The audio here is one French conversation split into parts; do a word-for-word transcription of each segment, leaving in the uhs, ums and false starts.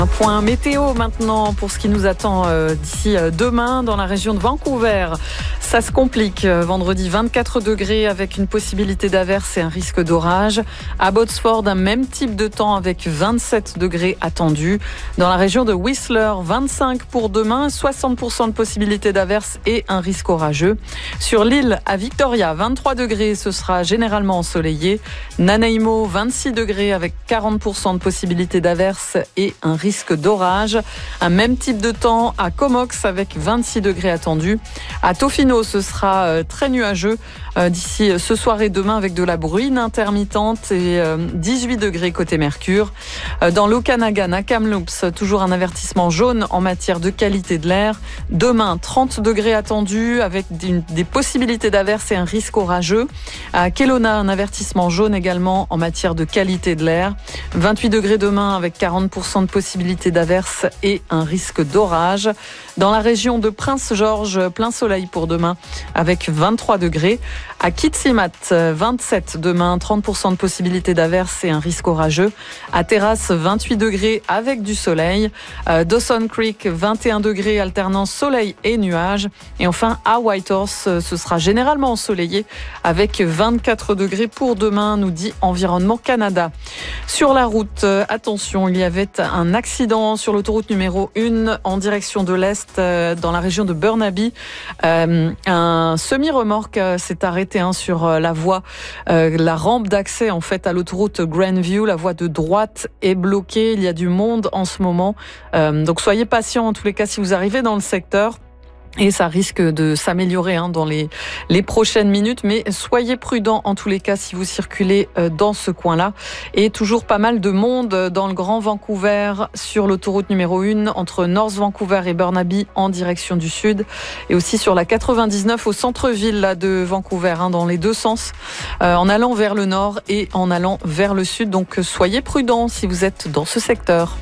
Un point météo maintenant pour ce qui nous attend euh, d'ici euh, demain dans la région de Vancouver. Ça se complique. Vendredi, vingt-quatre degrés avec une possibilité d'averse et un risque d'orage. À Botsford, un même type de temps avec vingt-sept degrés attendus. Dans la région de Whistler, vingt-cinq pour demain, soixante pour cent de possibilité d'averse et un risque orageux. Sur l'île à Victoria, vingt-trois degrés, ce sera généralement ensoleillé. Nanaimo, vingt-six degrés avec quarante pour cent de possibilité d'averse et un risque d'orage. Un même type de temps à Comox avec vingt-six degrés attendus. À Tofino, ce sera très nuageux d'ici ce soir et demain avec de la bruine intermittente et dix-huit degrés côté Mercure. Dans l'Okanagan, à Kamloops, toujours un avertissement jaune en matière de qualité de l'air. Demain, trente degrés attendus avec des possibilités d'averse et un risque orageux. À Kelowna, un avertissement jaune également en matière de qualité de l'air. vingt-huit degrés demain avec quarante pour cent de possibilités d'averse et un risque d'orage. Dans la région de Prince-Georges, plein soleil pour demain avec vingt-trois degrés. À Kitsimat, vingt-sept demain, trente pour cent de possibilité d'averse et un risque orageux. À Terrasse, vingt-huit degrés avec du soleil. Euh, Dawson Creek, vingt et un degrés, alternance soleil et nuages. Et enfin, à Whitehorse, ce sera généralement ensoleillé avec vingt-quatre degrés pour demain, nous dit Environnement Canada. Sur la route, attention, il y avait un accident sur l'autoroute numéro un en direction de l'Est dans la région de Burnaby. Euh, un semi-remorque s'est arrêté hein, sur la voie, euh, la rampe d'accès en fait à l'autoroute Grandview. La voie de droite est bloquée. Il y a du monde en ce moment. Euh, donc soyez patients en tous les cas si vous arrivez dans le secteur. Et ça risque de s'améliorer hein, dans les, les prochaines minutes, mais soyez prudents en tous les cas si vous circulez euh, dans ce coin-là. Et toujours pas mal de monde dans le Grand Vancouver sur l'autoroute numéro un entre North Vancouver et Burnaby en direction du sud. Et aussi sur la quatre-vingt-dix-neuf au centre-ville là, de Vancouver, hein, dans les deux sens, euh, en allant vers le nord et en allant vers le sud. Donc soyez prudents si vous êtes dans ce secteur.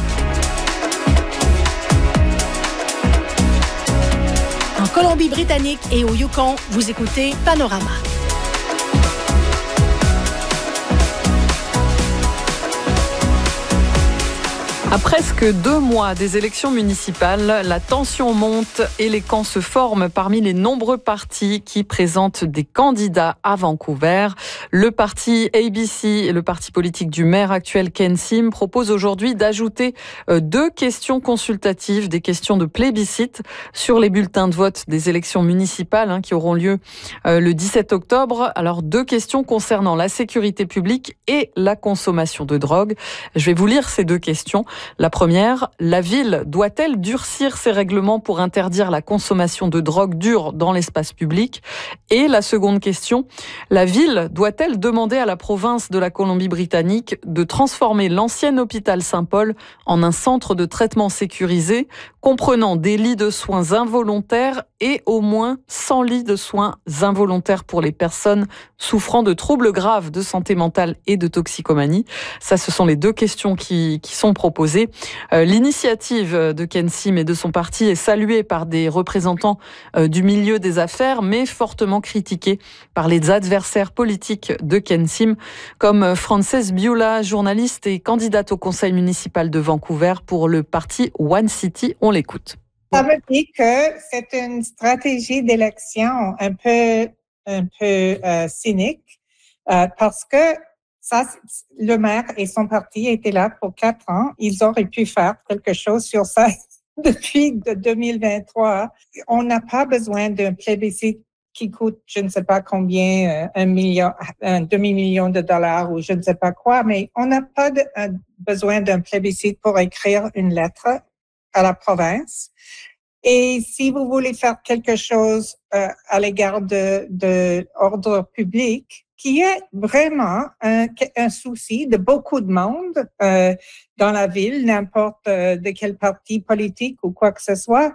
En Colombie-Britannique et au Yukon, vous écoutez Panorama. À presque deux mois des élections municipales, la tension monte et les camps se forment parmi les nombreux partis qui présentent des candidats à Vancouver. Le parti A B C et le parti politique du maire actuel Ken Sim proposent aujourd'hui d'ajouter deux questions consultatives, des questions de plébiscite sur les bulletins de vote des élections municipales hein, qui auront lieu le dix-sept octobre. Alors deux questions concernant la sécurité publique et la consommation de drogue. Je vais vous lire ces deux questions. La première, la ville doit-elle durcir ses règlements pour interdire la consommation de drogue dure dans l'espace public? Et la seconde question, la ville doit-elle demander à la province de la Colombie-Britannique de transformer l'ancien hôpital Saint-Paul en un centre de traitement sécurisé, comprenant des lits de soins involontaires et au moins cent lits de soins involontaires pour les personnes souffrant de troubles graves de santé mentale et de toxicomanie? Ça, ce sont les deux questions qui, qui sont proposées. Euh, l'initiative de Ken Sim et de son parti est saluée par des représentants euh, du milieu des affaires, mais fortement critiquée par les adversaires politiques de Ken Sim, comme Frances Biula, journaliste et candidate au conseil municipal de Vancouver pour le parti One City. On l'écoute. Ça veut dire que c'est une stratégie d'élection un peu, un peu euh, cynique euh, parce que ça, le maire et son parti étaient là pour quatre ans. Ils auraient pu faire quelque chose sur ça depuis deux mille vingt-trois. On n'a pas besoin d'un plébiscite qui coûte, je ne sais pas combien, un million, un demi-million de dollars ou je ne sais pas quoi, mais on n'a pas de, un, besoin d'un plébiscite pour écrire une lettre à la province. Et si vous voulez faire quelque chose euh, à l'égard de, de ordre public, qui est vraiment un, un souci de beaucoup de monde euh, dans la ville, n'importe euh, de quel parti politique ou quoi que ce soit,